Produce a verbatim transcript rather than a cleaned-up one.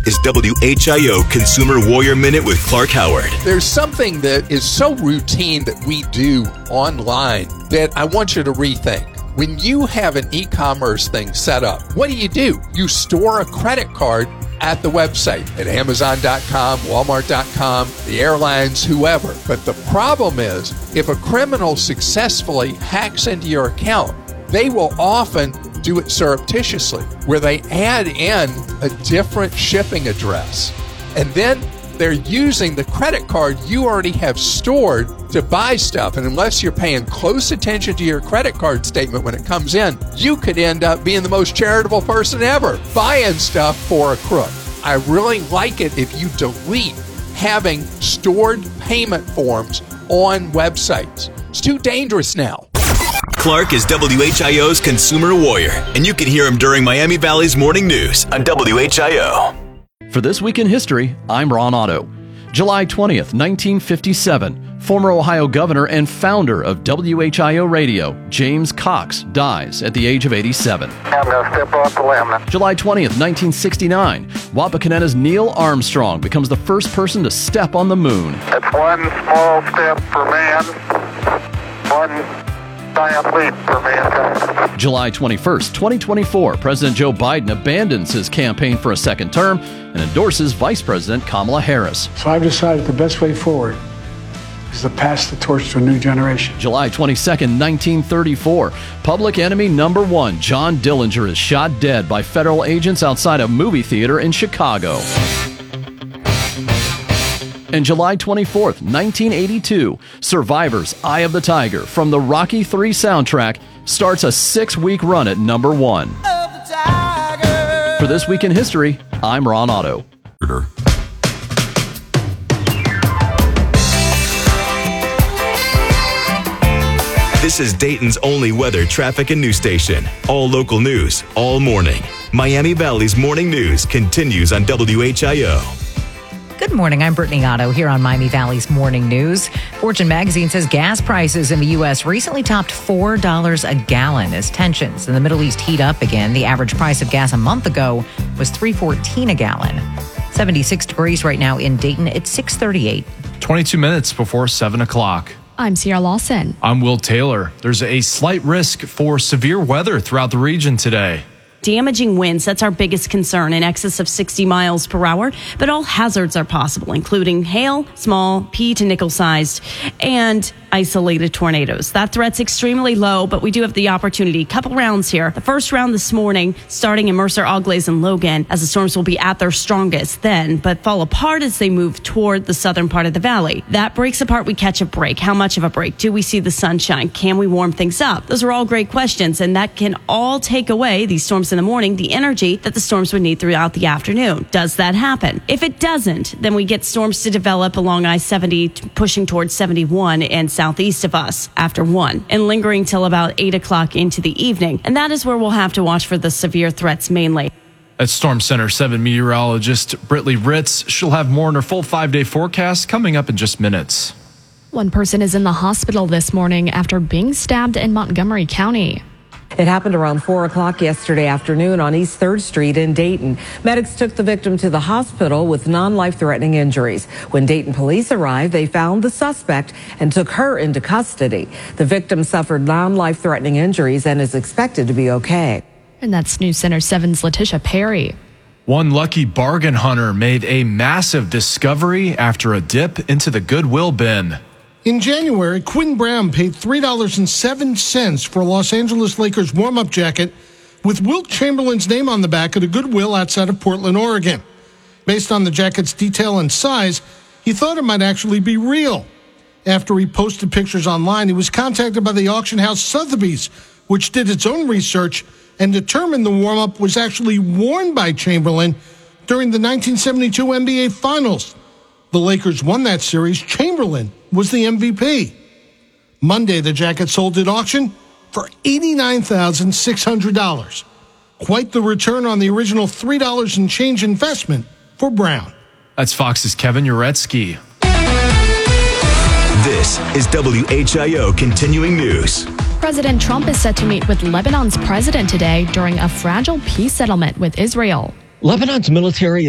Is W H I O Consumer Warrior Minute with Clark Howard. There's something that is so routine that we do online that I want you to rethink. When you have an e-commerce thing set up, what do you do? You store a credit card at the website, at Amazon dot com, Walmart dot com, the airlines, whoever. But the problem is, if a criminal successfully hacks into your account, they will often do it surreptitiously, where they add in a different shipping address. And then they're using the credit card you already have stored to buy stuff. And unless you're paying close attention to your credit card statement when it comes in, you could end up being the most charitable person ever, buying stuff for a crook. I really like it if you delete having stored payment forms on websites. It's too dangerous now. Clark is W H I O's Consumer Warrior, and you can hear him during Miami Valley's Morning News on W H I O. For This Week in History, I'm Ron Otto. July twentieth, nineteen fifty-seven, former Ohio governor and founder of W H I O Radio, James Cox, dies at the age of eighty-seven. I'm going to step off the limb. July twentieth, nineteen sixty-nine, Wapakoneta's Neil Armstrong becomes the first person to step on the moon. That's one small step for man, one giant leap for mankind. July twenty-first, twenty twenty-four, President Joe Biden abandons his campaign for a second term and endorses Vice President Kamala Harris. So I've decided the best way forward is to pass the torch to a new generation. July twenty-second, nineteen thirty-four, Public Enemy number one, John Dillinger, is shot dead by federal agents outside a movie theater in Chicago. And July twenty-fourth, nineteen eighty-two, Survivor's Eye of the Tiger from the Rocky three soundtrack starts a six-week run at number one. For This Week in History, I'm Ron Otto. This is Dayton's only weather, traffic, and news station. All local news, all morning. Miami Valley's Morning News continues on W H I O. Good morning. I'm Brittany Otto here on Miami Valley's Morning News. Fortune magazine says gas prices in the U S recently topped four dollars a gallon as tensions in the Middle East heat up again. The average price of gas a month ago was three dollars and fourteen cents a gallon. seventy-six degrees right now in Dayton. It's six thirty-eight. twenty-two minutes before seven o'clock. I'm Sierra Lawson. I'm Will Taylor. There's a slight risk for severe weather throughout the region today. Damaging winds, that's our biggest concern, in excess of sixty miles per hour. But all hazards are possible, including hail, small, pea to nickel-sized, and isolated tornadoes. That threat's extremely low, but we do have the opportunity. Couple rounds here. The first round this morning, starting in Mercer, Auglaize, and Logan, as the storms will be at their strongest then, but fall apart as they move toward the southern part of the valley. That breaks apart, we catch a break. How much of a break? Do we see the sunshine? Can we warm things up? Those are all great questions, and that can all take away these storms in the morning, the energy that the storms would need throughout the afternoon. Does that happen? If it doesn't, then we get storms to develop along I seventy, pushing towards seventy-one and southeast of us after one, and lingering till about eight o'clock into the evening. And that is where we'll have to watch for the severe threats mainly. That's Storm Center seven meteorologist Britley Ritz. She'll have more in her full five-day forecast coming up in just minutes. One person is in the hospital this morning after being stabbed in Montgomery County. It happened around four o'clock yesterday afternoon on East third Street in Dayton. Medics took the victim to the hospital with non-life-threatening injuries. When Dayton police arrived, they found the suspect and took her into custody. The victim suffered non-life-threatening injuries and is expected to be okay. And that's News Center seven's Letitia Perry. One lucky bargain hunter made a massive discovery after a dip into the Goodwill bin. In January, Quinn Brown paid three dollars and seven cents for a Los Angeles Lakers warm-up jacket with Wilt Chamberlain's name on the back at a Goodwill outside of Portland, Oregon. Based on the jacket's detail and size, he thought it might actually be real. After he posted pictures online, he was contacted by the auction house Sotheby's, which did its own research and determined the warm-up was actually worn by Chamberlain during the nineteen seventy-two N B A Finals. The Lakers won that series. Chamberlain was the M V P. Monday, the jacket sold at auction for eighty-nine thousand six hundred dollars. Quite the return on the original three dollars and change investment for Brown. That's Fox's Kevin Uretsky. This is W H I O Continuing News. President Trump is set to meet with Lebanon's president today during a fragile peace settlement with Israel. Lebanon's military